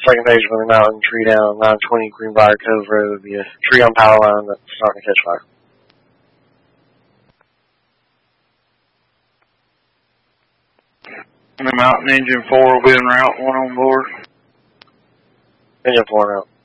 second page of the mountain, tree down, 920 Greenbrier Cove Road, be a tree on power line that's starting to catch fire. The mountain engine 4 will be en route, 1 on board. Engine 4 en route.